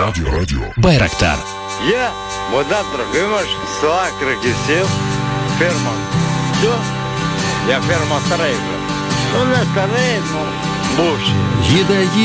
Радио. Байрактар. Я, вода Драгымаш, села Кракисел, ферма. Все, я ферма старая. Ну, не старая, но бывшая.